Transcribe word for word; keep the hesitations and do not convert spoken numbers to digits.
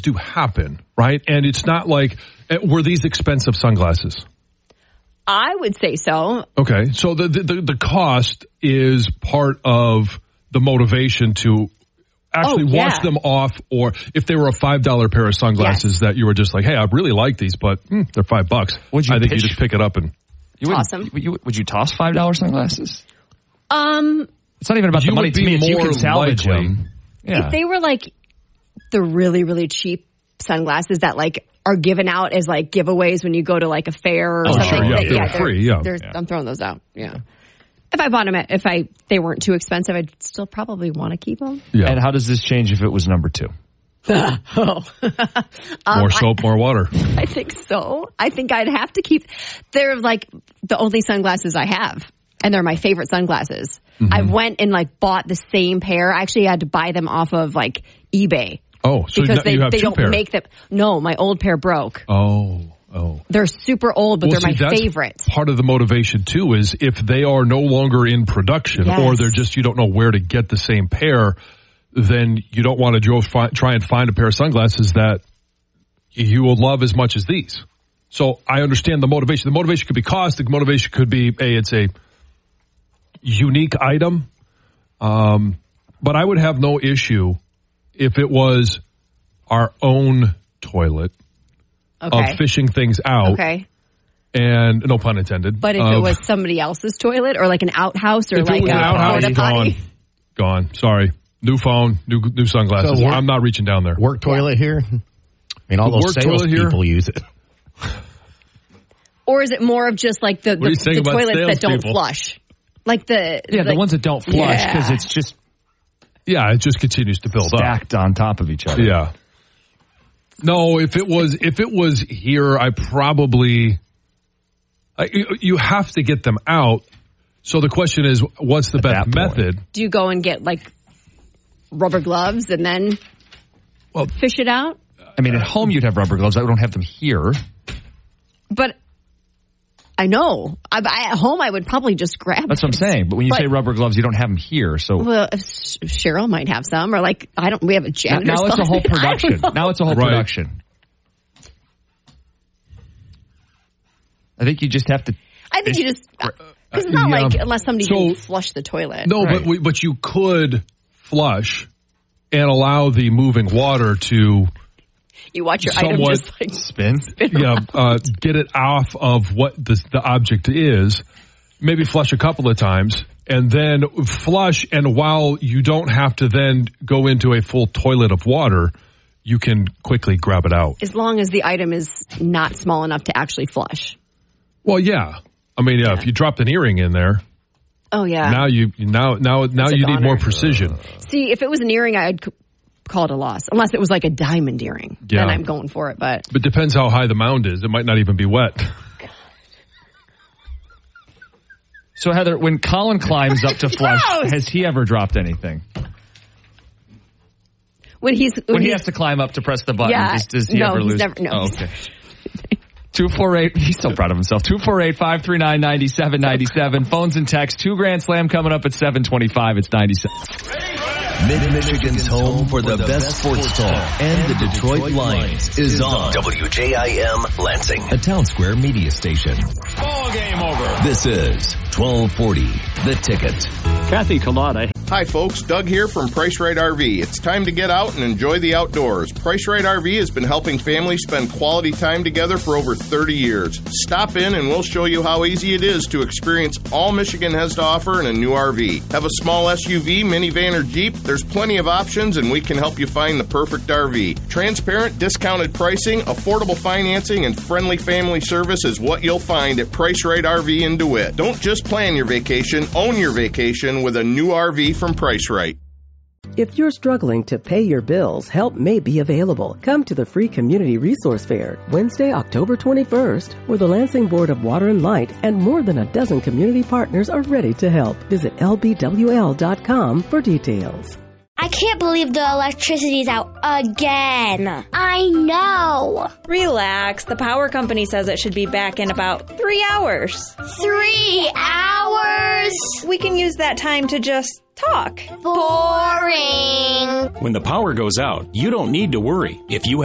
do happen, right? And it's not like, were these expensive sunglasses? I would say so. Okay, so the, the the cost is part of the motivation to actually oh, yeah. wash them off, or if they were a five dollar pair of sunglasses yes. that you were just like, hey, I really like these, but mm, they're five bucks. Would you I think pitch? you just pick it up and you toss them. You, you, would you toss five dollar sunglasses? Um, it's not even about the money to me. It's you can salvage likely. them. Yeah. If they were like the really, really cheap sunglasses that like are given out as like giveaways when you go to like a fair or oh, something. Sure, yeah, that, they're yeah, free. Yeah. They're, yeah, I'm throwing those out. Yeah. If I bought them, at, if I they weren't too expensive, I'd still probably want to keep them. Yeah. And how does this change if it was number two? oh. um, more soap, I, more water. I think so. I think I'd have to keep. They're like the only sunglasses I have, and they're my favorite sunglasses. Mm-hmm. I went and like bought the same pair. I actually had to buy them off of like eBay. Oh, so because you, they, you have they two don't pair. make them. No, my old pair broke. Oh, oh. They're super old, but well, they're see, my that's favorite. Part of the motivation too is if they are no longer in production, yes. or they're just you don't know where to get the same pair, then you don't want to fi- try and find a pair of sunglasses that you will love as much as these. So I understand the motivation. The motivation could be cost. The motivation could be, hey, it's a unique item. Um, but I would have no issue if it was our own toilet okay. of fishing things out. Okay. And no pun intended. But if of, it was somebody else's toilet or like an outhouse or if like it was a an outhouse, porta potty. gone. Gone. Sorry. New phone, new new sunglasses. So work, I'm not reaching down there. Work toilet here? I mean, all The those sales people use it. Or is it more of just like the, the, the toilets that don't people? flush? Like the... Yeah, like, the ones that don't flush because yeah. it's just... Yeah, it just continues to build stacked up. on top of each other. Yeah. No, if it was if it was here, I probably... I, you have to get them out. So the question is, what's the At best method? Do you go and get like rubber gloves and then well, fish it out? I mean, at home you'd have rubber gloves. I don't have them here. But I know. I, I, at home I would probably just grab That's what I'm saying. But when you but, say rubber gloves, you don't have them here. So well, if Cheryl might have some, or like I don't. We have a janitor's Now, now it's a whole closet. production. Now it's a whole right. production. I think you just have to. I think you just. Because it's not yeah. like unless somebody so, can flush the toilet. No, right. but we, but you could flush and allow the moving water to. You watch your item somewhat just like spin. spin yeah, uh, get it off of what the, the object is. Maybe flush a couple of times and then flush. And while you don't have to then go into a full toilet of water, you can quickly grab it out. As long as the item is not small enough to actually flush. Well, yeah. I mean, yeah, yeah. if you dropped an earring in there. Oh yeah. Now you now now now That's you need goner. more precision. See, if it was an earring, I'd call it a loss. Unless it was like a diamond earring. Yeah. Then I'm going for it. But But depends how high the mound is. It might not even be wet. So, Heather, when Colin climbs up to flush, has he ever dropped anything? When he's when, when he he's, has to climb up to press the button, yeah, does, does he no, ever he's lose? Never, no, oh, okay. two four eight, he's so proud of himself. two four eight, five three nine, nine seven nine seven. Phones and texts. Two Grand Slam coming up at seven twenty-five. It's ninety-seven. Mid-Michigan's home for the best sports talk and the Detroit Lions is on W J I M Lansing, a Town Square media station. Ball game over. This is twelve forty, The Ticket. Kathy Collada. Hi folks, Doug here from Price Right R V. It's time to get out and enjoy the outdoors. Price Right R V has been helping families spend quality time together for over thirty years. Stop in and we'll show you how easy it is to experience all Michigan has to offer in a new R V. Have a small S U V, minivan, or Jeep? There's plenty of options and we can help you find the perfect R V. Transparent, discounted pricing, affordable financing, and friendly family service is what you'll find at Price Right R V in DeWitt. Don't just plan your vacation, own your vacation with a new R V from Price Right. If you're struggling to pay your bills, help may be available. Come to the free Community Resource Fair, Wednesday, October twenty-first, where the Lansing Board of Water and Light and more than a dozen community partners are ready to help. Visit L B W L dot com for details. I can't believe the electricity's out again. I know. Relax. The power company says it should be back in about three hours. Three hours? We can use that time to just talk. Boring. When the power goes out, you don't need to worry. If you